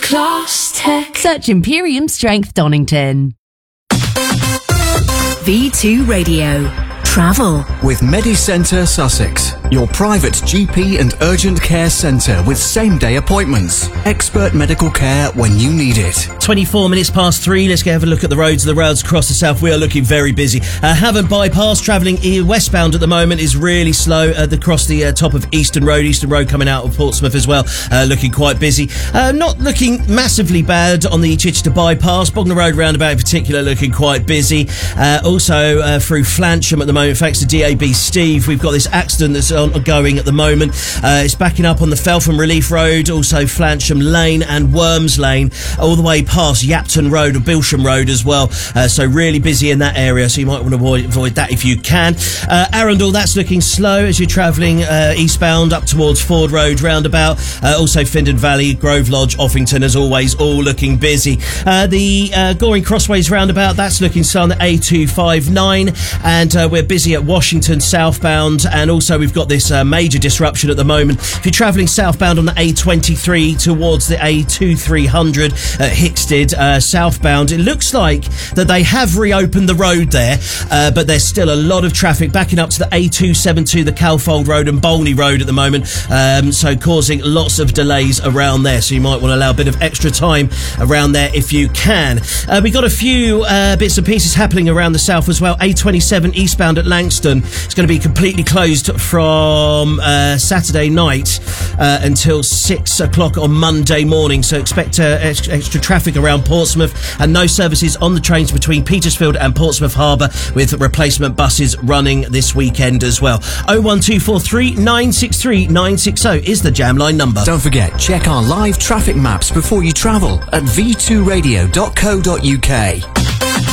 Class Tech. Search Imperium Strength Donington. V2 Radio. Travel. With MediCentre Sussex, your private GP and urgent care centre with same-day appointments. Expert medical care when you need it. 24 minutes past 3. Let's go have a look at the roads. The roads across the south. We are looking very busy. Havant bypass travelling westbound at the moment is really slow across the top of Eastern Road. Eastern Road coming out of Portsmouth as well. Looking quite busy. Not looking massively bad on the Chichester bypass. Bognor Road roundabout in particular looking quite busy. Also through Flansham at the moment. Thanks to DAB Steve, we've got this accident that's ongoing at the moment. It's backing up on the Feltham Relief Road, also Flansham Lane and Worms Lane, all the way past Yapton Road or Bilsham Road as well. So really busy in that area, so you might want to avoid that if you can. Arundel, that's looking slow as you're travelling eastbound up towards Ford Road roundabout. Also Findon Valley, Grove Lodge, Offington, as always, all looking busy. The Goring Crossways roundabout, that's looking slow on the A259, and we're busy at Washington southbound, and also we've got this major disruption at the moment. If you're travelling southbound on the A23 towards the A2300 at Hickstead southbound, it looks like that they have reopened the road there, but there's still a lot of traffic backing up to the A272, the Calfold Road and Bolney Road at the moment, so causing lots of delays around there, so you might want to allow a bit of extra time around there if you can. We've got a few bits and pieces happening around the south as well. A27 eastbound at Langston. It's going to be completely closed from Saturday night until 6 o'clock on Monday morning, so expect extra traffic around Portsmouth, and no services on the trains between Petersfield and Portsmouth Harbour, with replacement buses running this weekend as well. 01243 963 960 is the Jam Line number. Don't forget, check our live traffic maps before you travel at v2radio.co.uk.